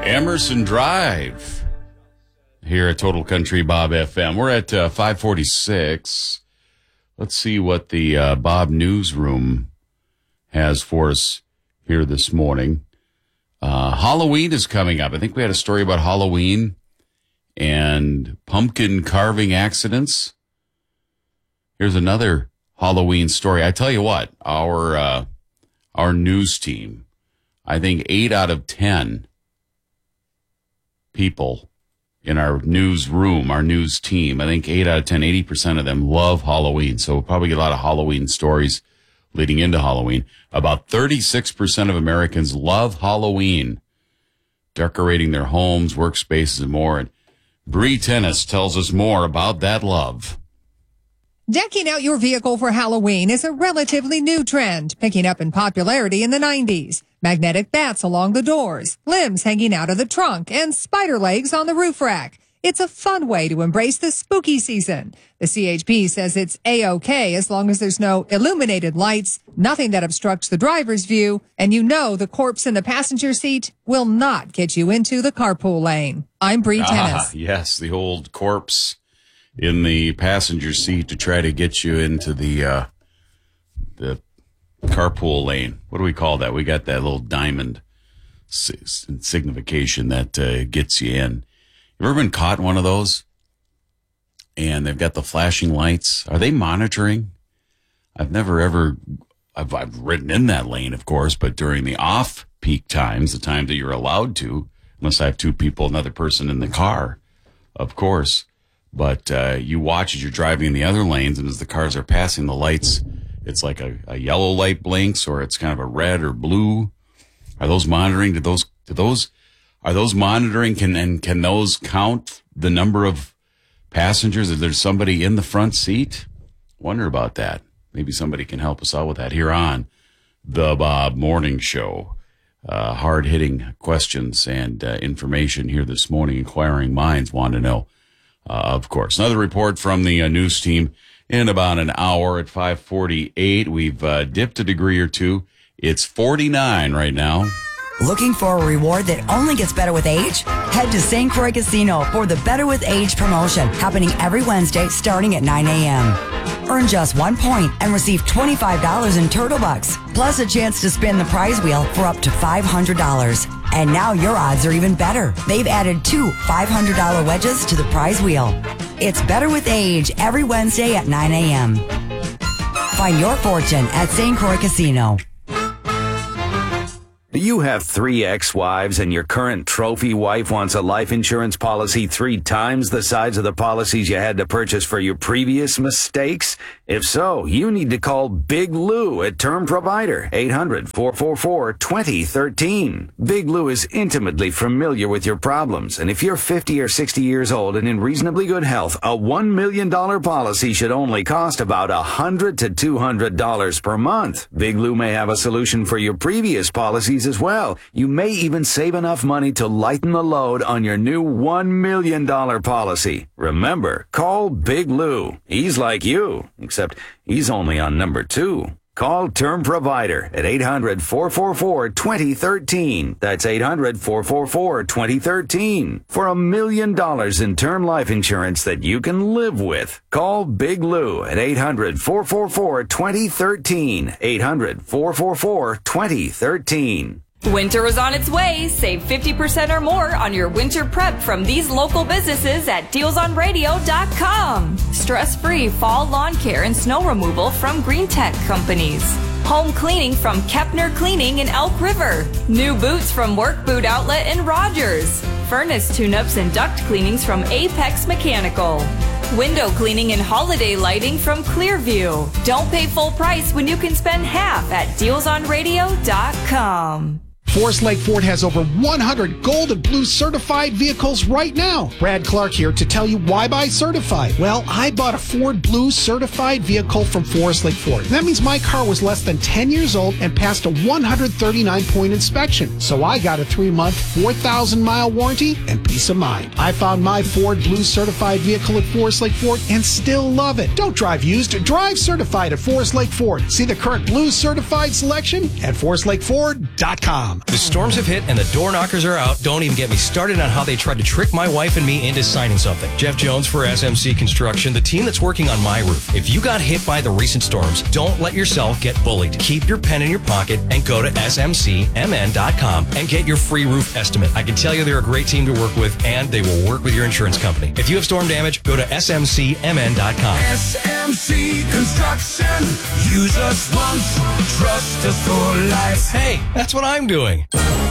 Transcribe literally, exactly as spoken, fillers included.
Emerson Drive here at Total Country Bob F M. We're at uh, five forty-six. Let's see what the uh, Bob Newsroom has for us here this morning. Uh, Halloween is coming up. I think we had a story about Halloween and pumpkin carving accidents. Here's another Halloween story. I tell you what, our uh, our news team, I think eight out of ten people in our newsroom, our news team, I think eight out of ten, eighty percent of them love Halloween. So we'll probably get a lot of Halloween stories leading into Halloween. About thirty-six percent of Americans love Halloween, decorating their homes, workspaces, and more. And Bree Tennis tells us more about that love. Decking out your vehicle for Halloween is a relatively new trend, picking up in popularity in the nineties. Magnetic bats along the doors, limbs hanging out of the trunk, and spider legs on the roof rack. It's a fun way to embrace the spooky season. The C H P says it's A-OK as long as there's no illuminated lights, nothing that obstructs the driver's view, and you know the corpse in the passenger seat will not get you into the carpool lane. I'm Bree Tennis. Ah, yes, the old corpse in the passenger seat to try to get you into the uh, the carpool lane. What do we call that? We got that little diamond signification that uh, gets you in. You ever been caught in one of those? And they've got the flashing lights. Are they monitoring? I've never ever, I've, I've ridden in that lane, of course, but during the off-peak times, the time that you're allowed to, unless I have two people, another person in the car, of course. But uh, you watch as you're driving in the other lanes, and as the cars are passing the lights, it's like a, a yellow light blinks, or it's kind of a red or blue. Are those monitoring? Do those, do those, are those monitoring? Can, and can those count the number of passengers? Is there somebody in the front seat? Wonder about that. Maybe somebody can help us out with that here on the Bob Morning Show. Uh, hard-hitting questions and uh, information here this morning. Inquiring minds want to know. Uh, of course. Another report from the uh, news team in about an hour at five forty-eight. We've uh, dipped a degree or two. It's forty-nine right now. Looking for a reward that only gets better with age? Head to Saint Croix Casino for the Better with Age promotion, happening every Wednesday starting at nine a.m. Earn just one point and receive twenty-five dollars in Turtle Bucks, plus a chance to spin the prize wheel for up to five hundred dollars. And now your odds are even better. They've added two five hundred dollars wedges to the prize wheel. It's Better with Age every Wednesday at nine a.m. Find your fortune at Saint Croix Casino. You have three ex-wives and your current trophy wife wants a life insurance policy three times the size of the policies you had to purchase for your previous mistakes? If so, you need to call Big Lou at Term Provider, eight hundred, four four four, two zero one three. Big Lou is intimately familiar with your problems, and if you're fifty or sixty years old and in reasonably good health, a one million dollars policy should only cost about one hundred to two hundred dollars per month. Big Lou may have a solution for your previous policies as well. You may even save enough money to lighten the load on your new one million dollars policy. Remember, call Big Lou. He's like you, except he's only on number two. Call Term Provider at eight hundred, four four four, two zero one three. That's eight hundred, four four four, two zero one three. For a million dollars in term life insurance that you can live with. Call Big Lou at eight hundred, four four four, two zero one three. eight hundred, four four four, two zero one three. Winter is on its way. Save fifty percent or more on your winter prep from these local businesses at deals on radio dot com. Stress-free fall lawn care and snow removal from Green Tech Companies. Home cleaning from Kepner Cleaning in Elk River. New boots from Work Boot Outlet in Rogers. Furnace tune-ups and duct cleanings from Apex Mechanical. Window cleaning and holiday lighting from Clearview. Don't pay full price when you can spend half at deals on radio dot com. Forest Lake Ford has over one hundred gold and blue certified vehicles right now. Brad Clark here to tell you why buy certified. Well, I bought a Ford Blue certified vehicle from Forest Lake Ford. That means my car was less than ten years old and passed a one hundred thirty-nine point inspection. So I got a three-month, four thousand mile warranty and peace of mind. I found my Ford Blue certified vehicle at Forest Lake Ford and still love it. Don't drive used, drive certified at Forest Lake Ford. See the current Blue certified selection at forest lake ford dot com. com. The storms have hit and the door knockers are out. Don't even get me started on how they tried to trick my wife and me into signing something. Jeff Jones for S M C Construction, the team that's working on my roof. If you got hit by the recent storms, don't let yourself get bullied. Keep your pen in your pocket and go to S M C M N dot com and get your free roof estimate. I can tell you they're a great team to work with, and they will work with your insurance company. If you have storm damage, go to S M C M N dot com. S M C Construction. Use us once, trust us for life. Hey, that's what I'm doing.